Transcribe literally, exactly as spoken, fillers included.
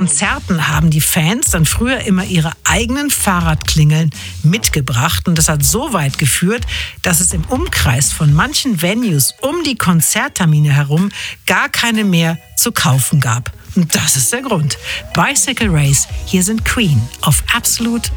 Konzerten haben die Fans dann früher immer ihre eigenen Fahrradklingeln mitgebracht. Und das hat so weit geführt, dass es im Umkreis von manchen Venues um die Konzerttermine herum gar keine mehr zu kaufen gab. Und das ist der Grund. Bicycle Race, hier sind Queen auf Absolute